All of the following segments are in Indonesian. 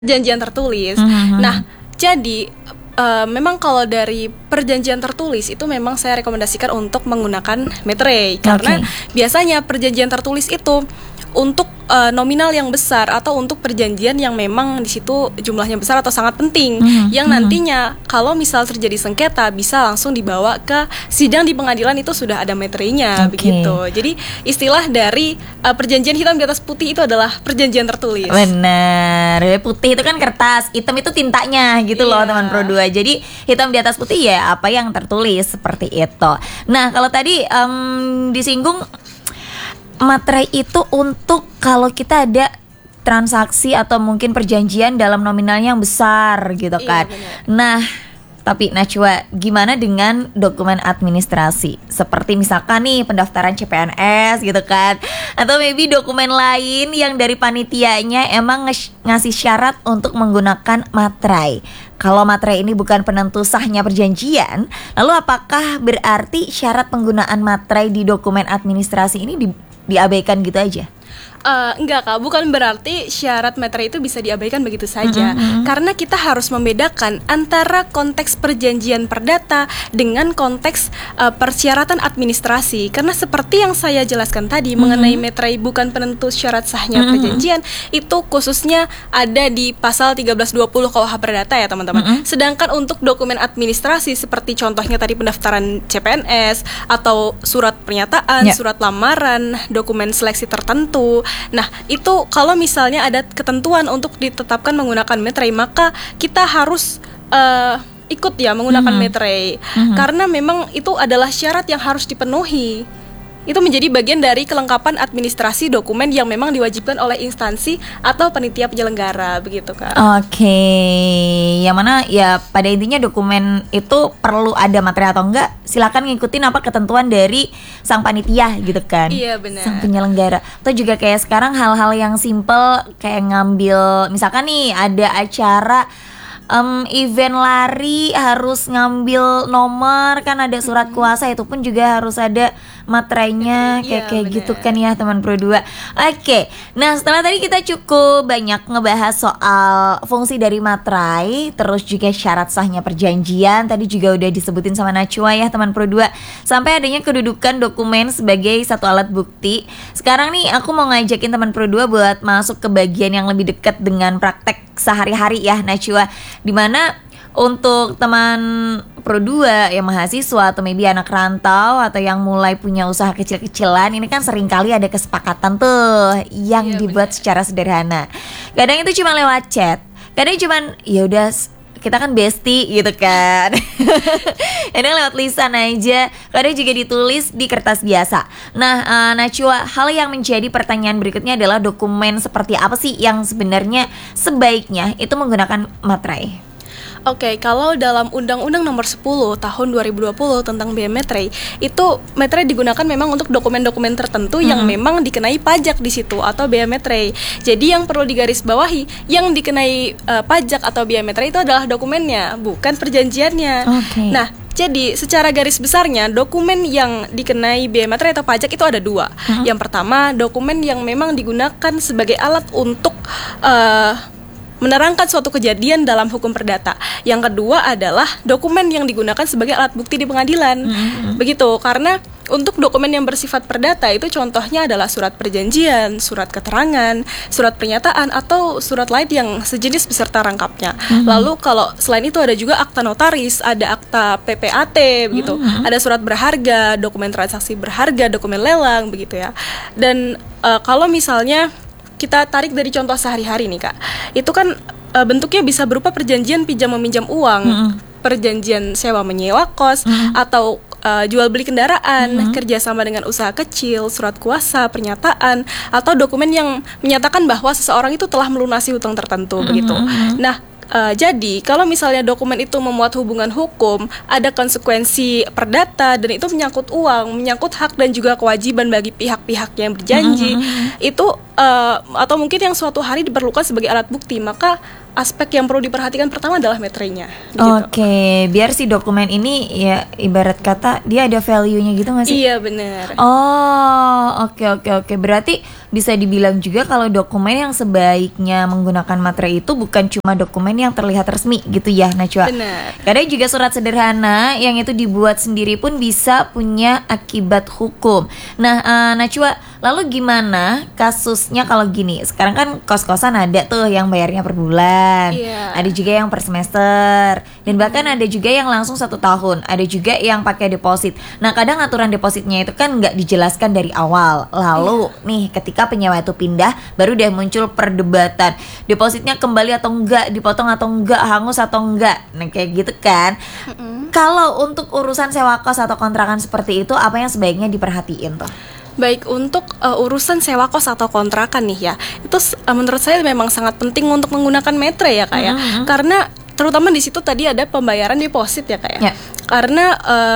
perjanjian tertulis. Nah, jadi memang kalau dari perjanjian tertulis itu memang saya rekomendasikan untuk menggunakan materai karena biasanya perjanjian tertulis itu untuk nominal yang besar atau untuk perjanjian yang memang di situ jumlahnya besar atau sangat penting yang nantinya kalau misal terjadi sengketa bisa langsung dibawa ke sidang di pengadilan itu sudah ada materainya begitu. Jadi istilah dari perjanjian hitam di atas putih itu adalah perjanjian tertulis. Benar. Putih itu kan kertas, hitam itu tintanya gitu loh teman Pro 2. Jadi hitam di atas putih ya apa yang tertulis seperti itu. Nah, kalau tadi disinggung materai itu untuk kalau kita ada transaksi atau mungkin perjanjian dalam nominal yang besar gitu kan. Nah, tapi Najwa, gimana dengan dokumen administrasi? Seperti misalkan nih pendaftaran CPNS gitu kan, atau maybe dokumen lain yang dari panitianya emang ngasih syarat untuk menggunakan materai. Kalau materai ini bukan penentu sahnya perjanjian, lalu apakah berarti syarat penggunaan materai di dokumen administrasi ini diabaikan gitu aja? Enggak Kak, bukan berarti syarat materai itu bisa diabaikan begitu saja. Karena kita harus membedakan antara konteks perjanjian perdata dengan konteks persyaratan administrasi. Karena seperti yang saya jelaskan tadi mengenai materai bukan penentu syarat sahnya perjanjian, itu khususnya ada di pasal 1320 KUH Perdata ya teman-teman. Sedangkan untuk dokumen administrasi seperti contohnya tadi pendaftaran CPNS atau surat pernyataan, surat lamaran, dokumen seleksi tertentu. Nah, itu kalau misalnya ada ketentuan untuk ditetapkan menggunakan materai, maka kita harus ikut ya menggunakan materai. Karena memang itu adalah syarat yang harus dipenuhi. Itu menjadi bagian dari kelengkapan administrasi dokumen yang memang diwajibkan oleh instansi atau panitia penyelenggara begitu Kak. Yang mana ya pada intinya dokumen itu perlu ada materai atau enggak, silakan ngikutin apa ketentuan dari sang panitia gitu kan. Iya benar. Sang penyelenggara. Atau juga kayak sekarang hal-hal yang simple kayak ngambil misalkan nih ada acara event lari harus ngambil nomor kan ada surat kuasa, itu pun juga harus ada materainya kayak gitu kan ya teman Pro 2. Nah setelah tadi kita cukup banyak ngebahas soal fungsi dari materai, terus juga syarat sahnya perjanjian, tadi juga udah disebutin sama Najwa ya teman Pro 2, sampai adanya kedudukan dokumen sebagai satu alat bukti. Sekarang nih aku mau ngajakin teman Pro 2 buat masuk ke bagian yang lebih dekat dengan praktek sehari-hari ya Najwa, dimana untuk teman Pro 2 yang mahasiswa atau maybe anak rantau atau yang mulai punya usaha kecil-kecilan, ini kan seringkali ada kesepakatan tuh yang dibuat secara sederhana. Kadang itu cuma lewat chat, kadang cuma ya udah kita kan bestie gitu kan. Kadang lewat lisan aja, kadang juga ditulis di kertas biasa. Nah, Najwa, hal yang menjadi pertanyaan berikutnya adalah dokumen seperti apa sih yang sebenarnya sebaiknya itu menggunakan materai? Kalau dalam Undang-Undang Nomor 10 Tahun 2020 tentang biaya materai, itu materai digunakan memang untuk dokumen-dokumen tertentu yang memang dikenai pajak di situ atau biaya materai. Jadi yang perlu digarisbawahi, yang dikenai pajak atau biaya materai itu adalah dokumennya, bukan perjanjiannya. Nah, jadi secara garis besarnya dokumen yang dikenai biaya materai atau pajak itu ada dua. Yang pertama, dokumen yang memang digunakan sebagai alat untuk menerangkan suatu kejadian dalam hukum perdata. Yang kedua adalah dokumen yang digunakan sebagai alat bukti di pengadilan. Begitu, karena untuk dokumen yang bersifat perdata itu contohnya adalah surat perjanjian, surat keterangan, surat pernyataan, atau surat lain yang sejenis beserta rangkapnya. Lalu kalau selain itu ada juga akta notaris, ada akta PPAT begitu. Ada surat berharga, dokumen transaksi berharga, dokumen lelang begitu ya. Dan kalau misalnya kita tarik dari contoh sehari-hari nih Kak, itu kan bentuknya bisa berupa perjanjian pinjam meminjam uang, perjanjian sewa menyewa kos, atau jual beli kendaraan, kerjasama dengan usaha kecil, surat kuasa, pernyataan, atau dokumen yang menyatakan bahwa seseorang itu telah melunasi hutang tertentu begitu. Nah, jadi kalau misalnya dokumen itu memuat hubungan hukum, ada konsekuensi perdata dan itu menyangkut uang, menyangkut hak dan juga kewajiban bagi pihak-pihak yang berjanji, itu atau mungkin yang suatu hari diperlukan sebagai alat bukti, maka aspek yang perlu diperhatikan pertama adalah metrenya. Oke, biar si dokumen ini ya ibarat kata dia ada value-nya gitu nggak sih? Iya benar. Oh, oke. Berarti bisa dibilang juga kalau dokumen yang sebaiknya menggunakan materai itu bukan cuma dokumen yang terlihat resmi gitu ya, Najwa. Benar. Kadang juga surat sederhana yang itu dibuat sendiri pun bisa punya akibat hukum. Nah, Najwa, lalu gimana kasusnya kalau gini? Sekarang kan kos-kosan ada tuh yang bayarnya per bulan. Iya. Ada juga yang per semester. Dan bahkan ada juga yang langsung 1 tahun. Ada juga yang pakai deposit. Nah, kadang aturan depositnya itu kan nggak dijelaskan dari awal. Lalu nih ketika penyewa itu pindah, baru deh muncul perdebatan. Depositnya kembali atau enggak, dipotong atau enggak, hangus atau enggak. Nah, kayak gitu kan. Kalau untuk urusan sewa kos atau kontrakan seperti itu, apa yang sebaiknya diperhatiin tuh? Baik, untuk urusan sewa kos atau kontrakan nih ya, itu menurut saya memang sangat penting untuk menggunakan metre ya Kak ya. Karena terutama di situ tadi ada pembayaran deposit ya Kak ya. Karena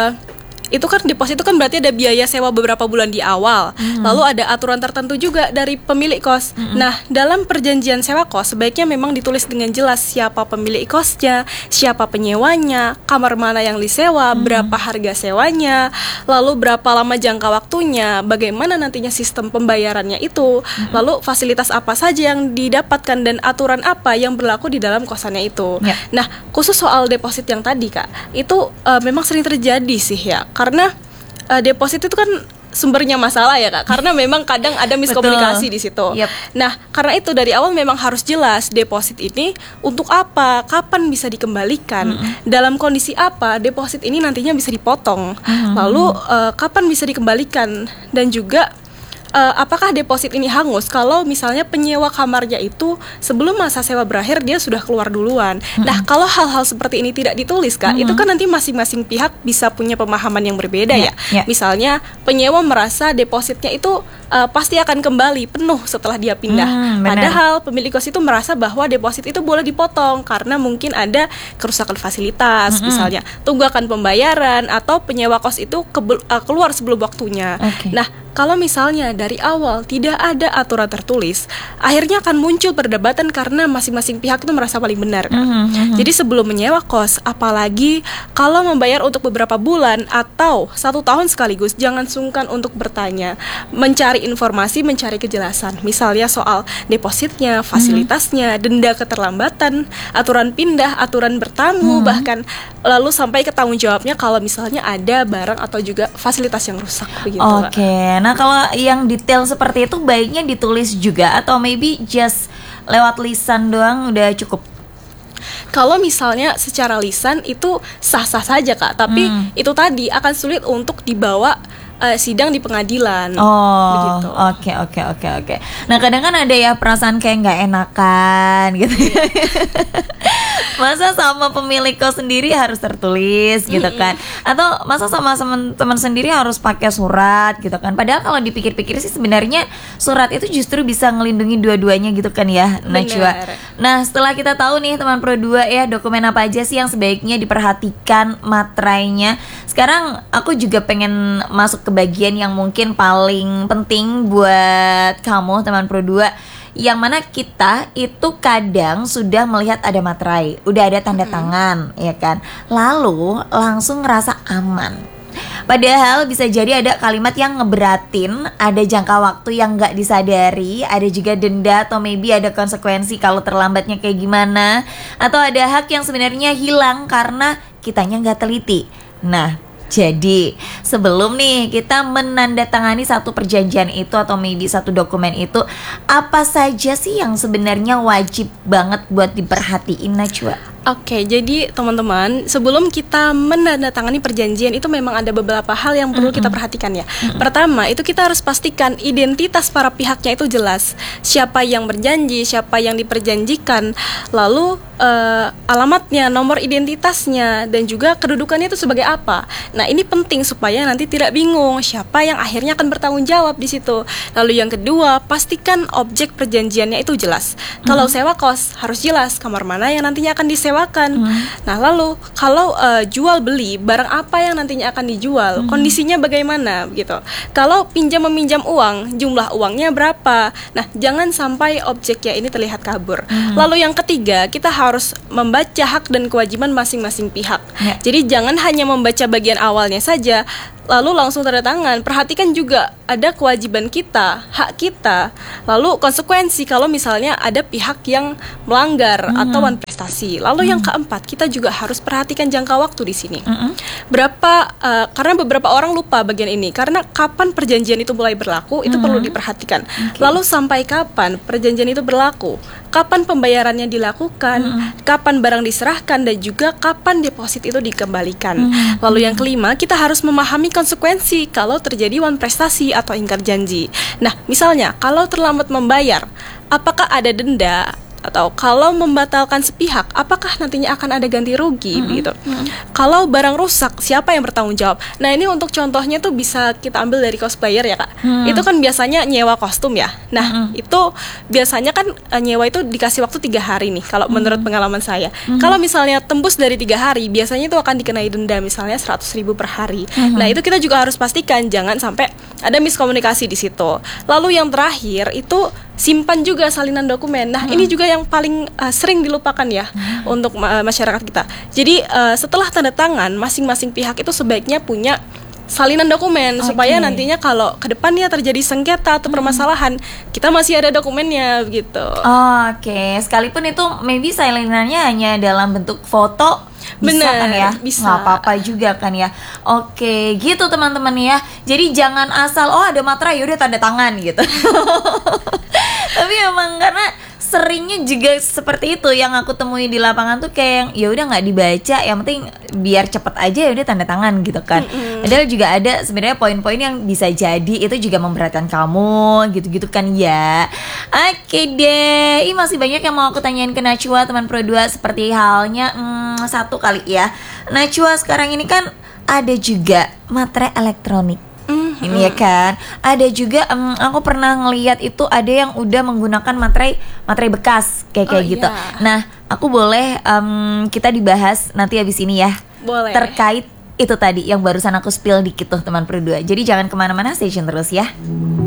itu kan deposit itu kan berarti ada biaya sewa beberapa bulan di awal. Lalu ada aturan tertentu juga dari pemilik kos. Nah, dalam perjanjian sewa kos sebaiknya memang ditulis dengan jelas siapa pemilik kosnya, siapa penyewanya, kamar mana yang disewa, berapa harga sewanya, lalu berapa lama jangka waktunya, bagaimana nantinya sistem pembayarannya itu, lalu fasilitas apa saja yang didapatkan dan aturan apa yang berlaku di dalam kosannya itu. Nah, khusus soal deposit yang tadi Kak, itu memang sering terjadi sih ya. Karena deposit itu kan sumbernya masalah ya Kak. Karena memang kadang ada miskomunikasi di situ. Nah, karena itu dari awal memang harus jelas deposit ini untuk apa, kapan bisa dikembalikan, dalam kondisi apa deposit ini nantinya bisa dipotong, lalu kapan bisa dikembalikan, dan juga apakah deposit ini hangus kalau misalnya penyewa kamarnya itu sebelum masa sewa berakhir dia sudah keluar duluan. Nah, kalau hal-hal seperti ini tidak ditulis Kak, itu kan nanti masing-masing pihak bisa punya pemahaman yang berbeda ya. Misalnya penyewa merasa depositnya itu pasti akan kembali penuh setelah dia pindah. Padahal pemilik kos itu merasa bahwa deposit itu boleh dipotong karena mungkin ada kerusakan fasilitas, misalnya tunggakan pembayaran atau penyewa kos itu keluar sebelum waktunya. Nah, kalau misalnya dari awal tidak ada aturan tertulis, akhirnya akan muncul perdebatan karena masing-masing pihak itu merasa paling benar kan? Jadi sebelum menyewa kos, apalagi kalau membayar untuk beberapa bulan atau 1 tahun sekaligus, jangan sungkan untuk bertanya, mencari informasi, mencari kejelasan. Misalnya soal depositnya, fasilitasnya, denda keterlambatan, aturan pindah, aturan bertamu, bahkan lalu sampai ke tanggung jawabnya kalau misalnya ada barang atau juga fasilitas yang rusak begitu. Nah, kalau yang detail seperti itu baiknya ditulis juga atau maybe just lewat lisan doang udah cukup? Kalau misalnya secara lisan itu sah-sah saja Kak, tapi itu tadi akan sulit untuk dibawa sidang di pengadilan. Begitu. Oke. Nah, kadang kan ada ya perasaan kayak nggak enakan gitu. Masa sama pemilik kos sendiri harus tertulis gitu kan? Atau masa sama teman sendiri harus pakai surat gitu kan? Padahal kalau dipikir-pikir sih sebenarnya surat itu justru bisa ngelindungi dua-duanya gitu kan ya, Najwa. Nah, setelah kita tahu nih teman Pro 2 ya, dokumen apa aja sih yang sebaiknya diperhatikan materainya. Sekarang aku juga pengen masuk ke bagian yang mungkin paling penting buat kamu teman Pro 2, yang mana kita itu kadang sudah melihat ada materai, udah ada tanda tangan, ya kan? Lalu langsung ngerasa aman. Padahal bisa jadi ada kalimat yang ngeberatin, ada jangka waktu yang nggak disadari, ada juga denda atau maybe ada konsekuensi kalau terlambatnya kayak gimana, atau ada hak yang sebenarnya hilang karena kitanya nggak teliti. Nah, jadi sebelum nih kita menandatangani satu perjanjian itu atau maybe satu dokumen itu, apa saja sih yang sebenarnya wajib banget buat diperhatiin, Najwa? Oke, jadi teman-teman, sebelum kita menandatangani perjanjian itu memang ada beberapa hal yang perlu kita perhatikan ya. Pertama, itu kita harus pastikan identitas para pihaknya itu jelas. Siapa yang berjanji, siapa yang diperjanjikan, lalu alamatnya, nomor identitasnya, dan juga kedudukannya itu sebagai apa. Nah, ini penting supaya nanti tidak bingung siapa yang akhirnya akan bertanggung jawab di situ. Lalu yang kedua, pastikan objek perjanjiannya itu jelas. Kalau sewa kos harus jelas kamar mana yang nantinya akan disewa mengecewakan. Nah, lalu kalau jual beli barang apa yang nantinya akan dijual, kondisinya bagaimana gitu. Kalau pinjam meminjam uang, jumlah uangnya berapa. Nah, jangan sampai objeknya ini terlihat kabur. Lalu yang ketiga, kita harus membaca hak dan kewajiban masing-masing pihak. Jadi jangan hanya membaca bagian awalnya saja lalu langsung tanda tangan. Perhatikan juga ada kewajiban kita, hak kita, lalu konsekuensi kalau misalnya ada pihak yang melanggar atau prestasi. Lalu yang keempat, kita juga harus perhatikan jangka waktu di sini. Berapa karena beberapa orang lupa bagian ini. Karena kapan perjanjian itu mulai berlaku itu perlu diperhatikan. Lalu sampai kapan perjanjian itu berlaku? Kapan pembayarannya dilakukan? Kapan barang diserahkan dan juga kapan deposit itu dikembalikan. Lalu yang kelima, kita harus memahami konsekuensi kalau terjadi prestasi atau ingkar janji. Nah, misalnya kalau terlambat membayar, apakah ada denda? Atau kalau membatalkan sepihak, apakah nantinya akan ada ganti rugi gitu. Kalau barang rusak, siapa yang bertanggung jawab? Nah, ini untuk contohnya tuh bisa kita ambil dari cosplayer ya Kak. Itu kan biasanya nyewa kostum ya. Nah, itu biasanya kan nyewa itu dikasih waktu 3 hari nih kalau menurut pengalaman saya. Kalau misalnya tembus dari 3 hari, biasanya itu akan dikenai denda misalnya 100.000 per hari. Nah, itu kita juga harus pastikan jangan sampai ada miskomunikasi di situ. Lalu yang terakhir itu simpan juga salinan dokumen. Nah, ini juga yang paling sering dilupakan ya untuk masyarakat kita. Jadi setelah tanda tangan, masing-masing pihak itu sebaiknya punya salinan dokumen supaya nantinya kalau ke depannya terjadi sengketa atau permasalahan, kita masih ada dokumennya gitu. Oke, sekalipun itu maybe salinannya hanya dalam bentuk foto. Bisa kan ya? Bisa. Nggak apa-apa juga kan ya. Oke, gitu teman-teman ya. Jadi jangan asal ada materai yaudah tanda tangan gitu. Tapi emang karena seringnya juga seperti itu yang aku temui di lapangan tuh kayak yang ya udah nggak dibaca, yang penting biar cepet aja ya udah tanda tangan gitu kan. Padahal juga ada sebenarnya poin-poin yang bisa jadi itu juga memberatkan kamu gitu-gitu kan ya. Oke deh, ini masih banyak yang mau aku tanyain ke Najwa teman Pro 2 seperti halnya satu kali ya. Najwa sekarang ini kan ada juga materai elektronik. Ini ya kan, ada juga aku pernah ngelihat itu ada yang udah menggunakan materai bekas kayak gitu. Nah, aku boleh kita dibahas nanti habis ini ya. Boleh. Terkait itu tadi yang barusan aku spill dikit tuh teman Pro 2. Jadi jangan kemana-mana, stay tune terus ya.